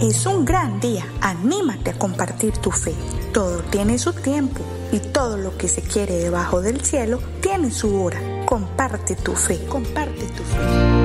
Es un gran día, anímate a compartir tu fe. Todo tiene su tiempo y todo lo que se quiere debajo del cielo tiene su hora. Comparte tu fe, comparte tu fe.